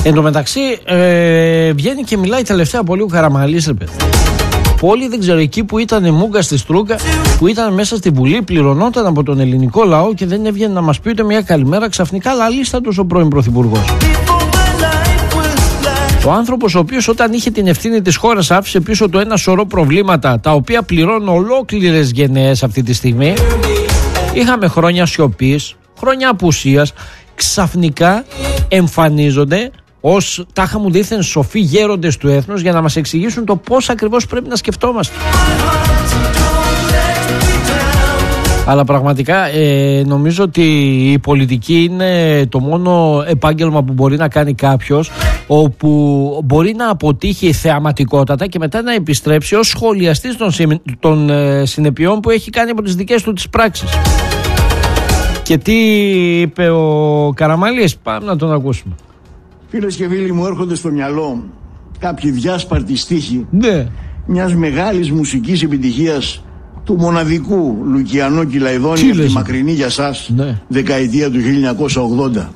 Εν τω μεταξύ βγαίνει και μιλάει τελευταία πολύ ο Καραμανλής, ρε παιδί. Όλοι δεν ξέρω, εκεί που ήταν μούγκα στη Στρούγκα, που ήταν μέσα στη Βουλή, πληρωνόταν από τον ελληνικό λαό και δεν έβγαινε να μας πει ούτε μια καλημέρα, ξαφνικά λαλίστατος ο πρώην πρωθυπουργός. Ο άνθρωπος ο οποίος όταν είχε την ευθύνη της χώρας άφησε πίσω του ένα σωρό προβλήματα, τα οποία πληρώνουν ολόκληρες γενναίες αυτή τη στιγμή. Είχαμε χρόνια σιωπής, χρόνια απουσίας, ξαφνικά εμφανίζονται ως τάχα μου δήθεν σοφοί γέροντες του έθνους για να μας εξηγήσουν το πώς ακριβώς πρέπει να σκεφτόμαστε. Αλλά πραγματικά νομίζω ότι η πολιτική είναι το μόνο επάγγελμα που μπορεί να κάνει κάποιος, όπου μπορεί να αποτύχει θεαματικότατα και μετά να επιστρέψει ως σχολιαστής των συνεπειών που έχει κάνει από τις δικές του τις πράξεις. Και τι είπε ο Καραμανλής, πάμε να τον ακούσουμε. Φίλες και φίλοι μου, έρχονται στο μυαλό κάποιοι διάσπαρτοι στίχοι μιας μεγάλης μουσικής επιτυχίας του μοναδικού Λουκιανό Κυλαϊδόνη από τη μακρινή για σας δεκαετία του 1980.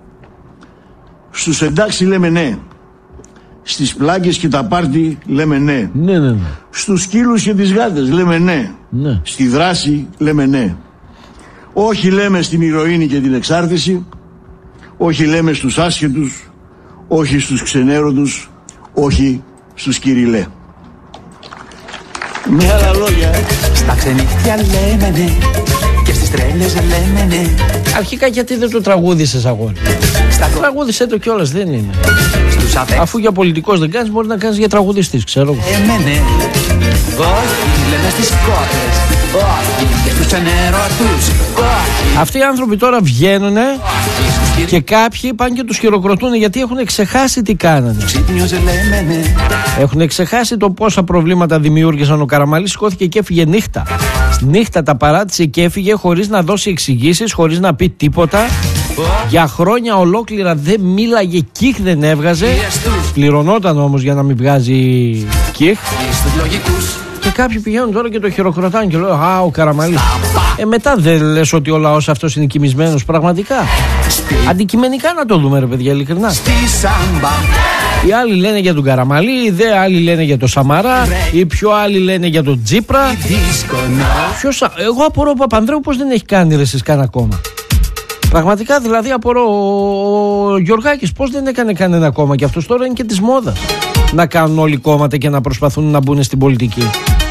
Στους εντάξει λέμε ναι, στις πλάκες και τα πάρτι λέμε ναι, στους σκύλους και τις γάτες λέμε ναι, στη δράση λέμε ναι. Όχι λέμε στην ηρωίνη και την εξάρτηση, όχι λέμε στους άσχετους, όχι στους ξενέρωτους, όχι στους κυριλέ. Με άλλα λόγια, στα ξενύχτια λέμε ναι και στις τρέλες λέμε ναι. Αρχικά γιατί δεν το τραγούδισες, αγόρι? Τραγούδισε το κιόλας, δεν είναι. Αφού για πολιτικός δεν κάνεις, μπορεί να κάνεις για τραγουδιστής, ξέρω. Ναι. Όχι, λέμε στις κότες, όχι και στους ξενέρωτους. Αυτοί οι άνθρωποι τώρα βγαίνουνε και κάποιοι πάνε και τους χειροκροτούν γιατί έχουν ξεχάσει τι κάνανε. Έχουν ξεχάσει το πόσα προβλήματα δημιούργησαν. Ο Καραμανλής σηκώθηκε και έφυγε νύχτα. Νύχτα τα παράτησε και έφυγε χωρίς να δώσει εξηγήσεις, χωρίς να πει τίποτα. Για χρόνια ολόκληρα δεν μίλαγε, κύχ δεν έβγαζε. Πληρωνόταν όμως για να μην βγάζει κύχ. Και κάποιοι πηγαίνουν τώρα και το χειροκροτάνε και λέω «Α, ο Καραμανλής». Μετά δεν λες ότι ο λαός αυτός είναι κοιμισμένος πραγματικά? Αντικειμενικά να το δούμε, ρε παιδιά, ειλικρινά. Οι άλλοι λένε για τον Καραμανλή, οι δε άλλοι λένε για τον Σαμαρά, οι πιο άλλοι λένε για τον Τσίπρα. Εγώ απορώ ο Παπανδρέου πως δεν έχει κάνει ρε εσείς κανένα κόμμα. Πραγματικά δηλαδή απορώ ο Γιωργάκης πως δεν έκανε κανένα κόμμα, και αυτός τώρα είναι και της μόδας να κάνουν όλοι κόμματα και να προσπαθούν να μπουν στην πολιτική.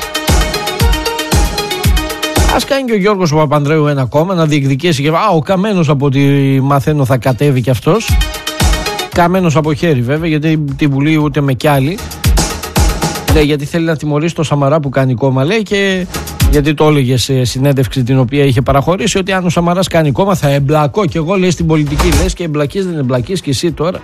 Ας κάνει και ο Γιώργος ο Παπανδρέου ένα κόμμα να διεκδικήσει και ο Καμένος από ό,τι μαθαίνω θα κατέβει κι αυτός. Καμένος από χέρι βέβαια, γιατί τη Βουλή ούτε με κι άλλοι. Λέει γιατί θέλει να τιμωρήσει το Σαμαρά που κάνει κόμμα, λέει, και γιατί το έλεγε σε συνέντευξη την οποία είχε παραχωρήσει ότι αν ο Σαμαράς κάνει κόμμα θα εμπλακώ κι εγώ, λέει, στην πολιτική. Λες και εμπλακείς δεν εμπλακείς κι εσύ τώρα?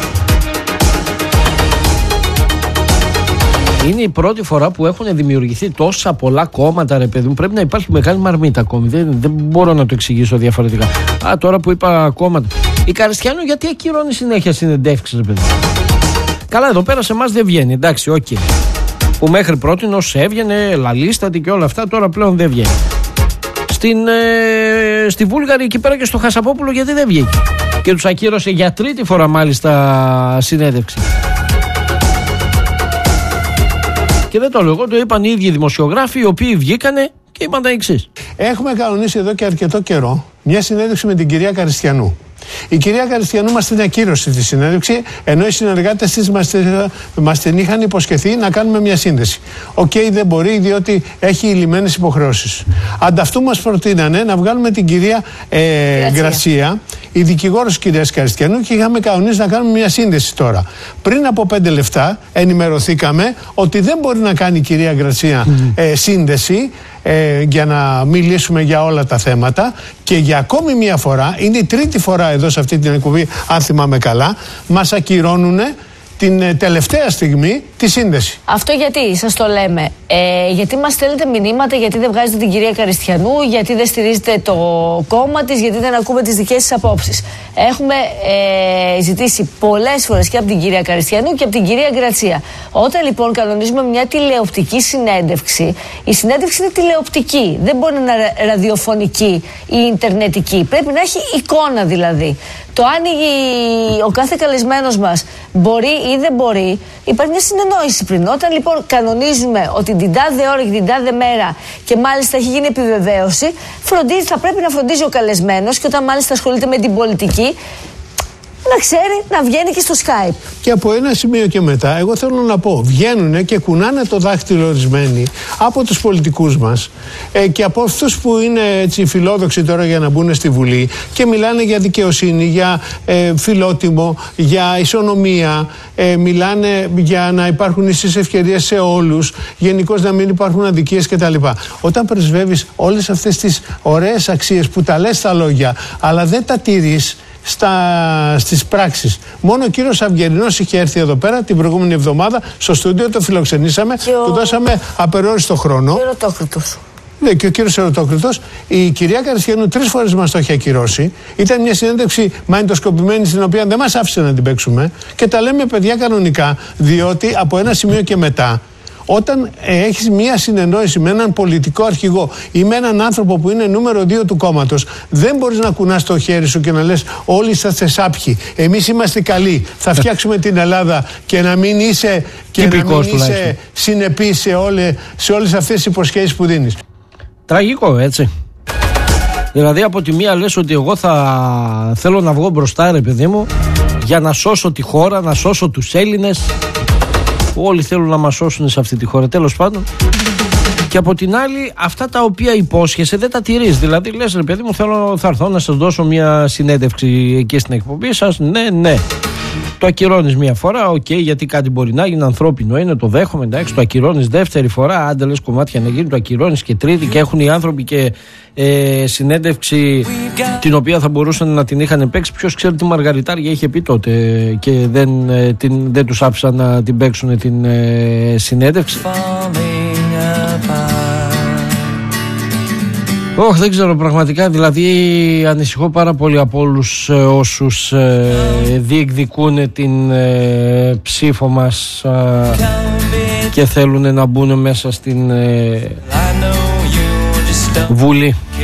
Είναι η πρώτη φορά που έχουν δημιουργηθεί τόσα πολλά κόμματα, ρε παιδί μου. Πρέπει να υπάρχει μεγάλη μαρμίτα ακόμη. Δεν μπορώ να το εξηγήσω διαφορετικά. Τώρα που είπα κόμματα. Η Καριστιανού γιατί ακυρώνει συνέχεια συνεντεύξεις, ρε παιδί? Καλά, εδώ πέρα σε εμάς δεν βγαίνει. Εντάξει, οκ. Που μέχρι πρώτη όσο έβγαινε, λαλίστατη και όλα αυτά, τώρα πλέον δεν βγαίνει. Στη Βούλγαρη εκεί πέρα και στο Χασαπόπουλο γιατί δεν βγήκε? Και τους ακύρωσε για τρίτη φορά μάλιστα συνέντευξη. Και δεν το λέω εγώ, το είπαν οι ίδιοι δημοσιογράφοι, οι οποίοι βγήκανε και είπαν τα εξής. Έχουμε κανονίσει εδώ και αρκετό καιρό μια συνέντευξη με την κυρία Καριστιανού. Η κυρία Καριστιανού μας την ακύρωσε τη συνέντευξη, ενώ οι συνεργάτες της μας την είχαν υποσχεθεί να κάνουμε μια σύνδεση. Δεν μπορεί, διότι έχει λυμμένες υποχρεώσεις. Ανταυτού μας προτείνανε να βγάλουμε την κυρία Γκρασία, η δικηγόρος της κυρίας Καριστιανού, και είχαμε κανονίσει να κάνουμε μια σύνδεση τώρα. Πριν από 5 λεπτά ενημερωθήκαμε ότι δεν μπορεί να κάνει η κυρία Γκρασία σύνδεση για να μιλήσουμε για όλα τα θέματα, και για ακόμη μια φορά, είναι η τρίτη φορά εδώ σε αυτή την εκπομπή, αν θυμάμαι καλά, μας ακυρώνουν την τελευταία στιγμή τη σύνδεση. Αυτό γιατί σας το λέμε? Γιατί μας στέλνετε μηνύματα, γιατί δεν βγάζετε την κυρία Καριστιανού, γιατί δεν στηρίζετε το κόμμα της, γιατί δεν ακούμε τις δικές της απόψεις. Έχουμε ζητήσει πολλές φορές και από την κυρία Καριστιανού και από την κυρία Γκρατσία. Όταν λοιπόν κανονίζουμε μια τηλεοπτική συνέντευξη, η συνέντευξη είναι τηλεοπτική, δεν μπορεί να είναι ραδιοφωνική ή ιντερνετική. Πρέπει να έχει εικόνα δηλαδή. Το αν ο κάθε καλεσμένος μας μπορεί ή δεν μπορεί, υπάρχει μια συνεννόηση πριν. Όταν λοιπόν κανονίζουμε ότι την τάδε ώρα και την τάδε μέρα και μάλιστα έχει γίνει επιβεβαίωση, θα πρέπει να φροντίζει ο καλεσμένος και όταν μάλιστα ασχολείται με την πολιτική, να ξέρει να βγαίνει και στο Skype. Και από ένα σημείο και μετά, εγώ θέλω να πω, βγαίνουν και κουνάνε το δάχτυλο ορισμένοι από τους πολιτικούς μας και από αυτούς που είναι έτσι φιλόδοξοι τώρα για να μπουν στη Βουλή και μιλάνε για δικαιοσύνη, για φιλότιμο, για ισονομία, μιλάνε για να υπάρχουν ίσες ευκαιρίες σε όλους, γενικώς να μην υπάρχουν αδικίες κτλ. Όταν πρεσβεύεις όλες αυτές τις ωραίες αξίες που τα λες στα λόγια, αλλά δεν τα τηρείς στις πράξεις. Μόνο ο κύριος Αυγερινός είχε έρθει εδώ πέρα την προηγούμενη εβδομάδα στο στούντιο, το φιλοξενήσαμε, του δώσαμε απεριόριστο χρόνο. Και ο Ερωτόκριτος. Ναι, και ο κύριος Ερωτόκριτος. Η κυρία Καριστιανού 3 φορές μας το είχε ακυρώσει. Ήταν μια συνέντευξη μαγνητοσκοπημένη, στην οποία δεν μας άφησε να την παίξουμε. Και τα λέμε παιδιά κανονικά, διότι από ένα σημείο και μετά, όταν έχεις μία συνεννόηση με έναν πολιτικό αρχηγό ή με έναν άνθρωπο που είναι νούμερο 2 του κόμματος, δεν μπορείς να κουνάς το χέρι σου και να λες όλοι είσαστε σάπιοι, εμείς είμαστε καλοί, θα φτιάξουμε την Ελλάδα, και να μην είσαι, συνεπής σε όλες αυτές τις υποσχέσεις που δίνεις. Τραγικό, έτσι. Δηλαδή από τη μία λες ότι εγώ θα θέλω να βγω μπροστά, ρε παιδί μου, για να σώσω τη χώρα, να σώσω τους Έλληνες. Όλοι θέλουν να μας σώσουν σε αυτή τη χώρα, τέλος πάντων. Και από την άλλη, αυτά τα οποία υπόσχεσαι δεν τα τηρείς. Δηλαδή, λες ρε παιδί μου, θα έρθω να σας δώσω μια συνέντευξη εκεί στην εκπομπή σας. Ναι. Το ακυρώνεις μια φορά, γιατί κάτι μπορεί να γίνει, ανθρώπινο είναι, το δέχομαι, εντάξει. Το ακυρώνεις δεύτερη φορά, άντε λες κομμάτια να γίνει, το ακυρώνεις και τρίτη, και έχουν οι άνθρωποι και συνέντευξη την οποία θα μπορούσαν να την είχαν παίξει. Ποιος ξέρει τι μαργαριτάρια είχε πει τότε και δεν τους άφησαν να την παίξουν την συνέντευξη. Δεν ξέρω πραγματικά, δηλαδή ανησυχώ πάρα πολύ από όλους όσους διεκδικούν την ψήφο μας και θέλουν να μπουν μέσα στην Βουλή.